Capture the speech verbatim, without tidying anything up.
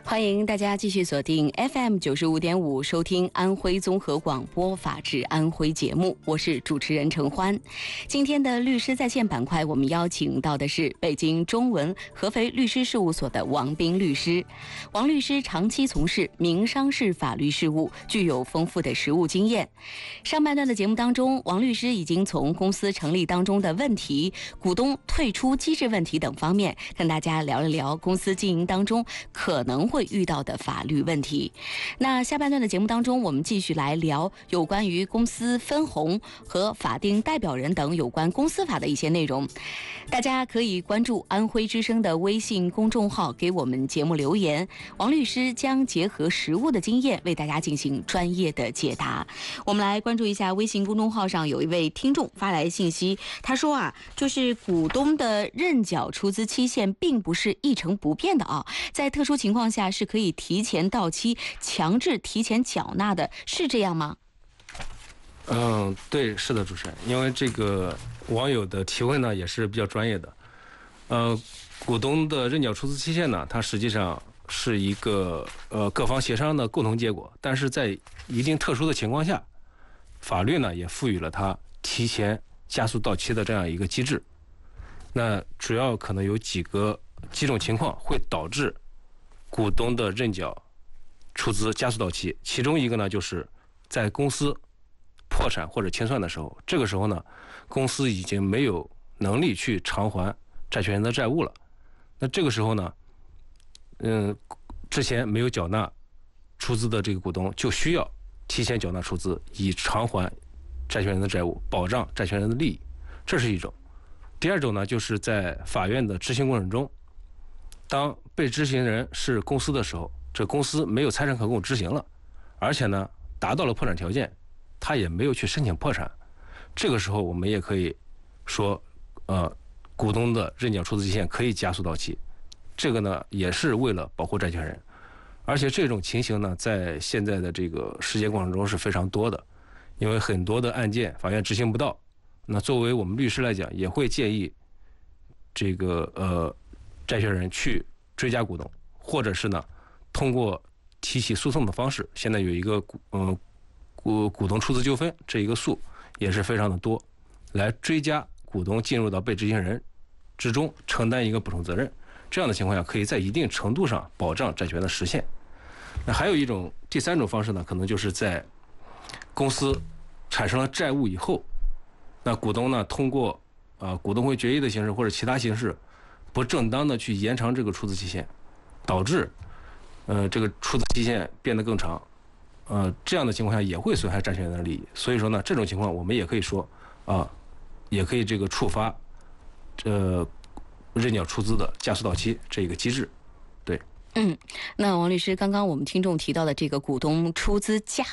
欢迎大家继续锁定 F M 九十五点五，收听安徽综合广播法治安徽节目，我是主持人陈欢。今天的律师在线板块，我们邀请到的是北京中文合肥律师事务所的王斌律师。王律师长期从事民商事法律事务，具有丰富的实务经验。上半段的节目当中，王律师已经从公司成立当中的问题、股东退出机制问题等方面，跟大家聊了聊公司经营当中可能会遇到的法律问题。那下半段的节目当中，我们继续来聊有关于公司分红和法定代表人等有关公司法的一些内容。大家可以关注安徽之声的微信公众号，给我们节目留言，王律师将结合实务的经验为大家进行专业的解答。我们来关注一下微信公众号上有一位听众发来信息，他说啊，就是股东的认缴出资期限并不是一成不变的啊，在特殊情况下是可以提前到期强制提前缴纳的，是这样吗？ 嗯，对，是的，主持人，因为这个网友的提问呢也是比较专业的。呃，股东的认缴出资期限呢，它实际上是一个呃各方协商的共同结果，但是在一定特殊的情况下，法律呢也赋予了它提前加速到期的这样一个机制。那主要可能有几个几种情况会导致股东的认缴出资加速到期，其中一个呢就是在公司破产或者清算的时候，这个时候呢，公司已经没有能力去偿还债权人的债务了。那这个时候呢，嗯，之前没有缴纳出资的这个股东就需要提前缴纳出资，以偿还债权人的债务，保障债权人的利益，这是一种。第二种呢，就是在法院的执行过程中，当被执行人是公司的时候，这公司没有财产可供执行了，而且呢达到了破产条件，他也没有去申请破产，这个时候我们也可以说，呃，股东的认缴出资期限可以加速到期，这个呢也是为了保护债权人，而且这种情形呢，在现在的这个实践过程中是非常多的，因为很多的案件法院执行不到，那作为我们律师来讲，也会建议这个呃债权人去追加股东，或者是呢通过提起诉讼的方式，现在有一个股嗯。呃股股东出资纠纷这一个诉也是非常的多，来追加股东进入到被执行人之中，承担一个补偿责任。这样的情况下，可以在一定程度上保障债权的实现。那还有一种第三种方式呢，可能就是在公司产生了债务以后，那股东呢通过呃股东会决议的形式或者其他形式，不正当的去延长这个出资期限，导致呃这个出资期限变得更长。呃，这样的情况下也会损害债权人的利益，所以说呢，这种情况我们也可以说，啊、呃，也可以这个触发，呃，认缴出资的加速到期这个机制，对。 嗯，那王律师，刚刚我们听众提到的这个股东出资加